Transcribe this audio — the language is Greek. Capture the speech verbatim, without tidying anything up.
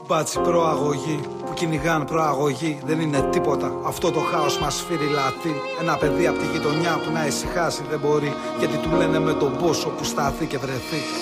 Μπάτσι προαγωγή που κυνηγάν προαγωγή. Δεν είναι τίποτα, αυτό το χάος μας σφυριλατεί. Ένα παιδί από τη γειτονιά που να ησυχάσει δεν μπορεί, γιατί του λένε με τον πόσο που σταθεί και βρεθεί.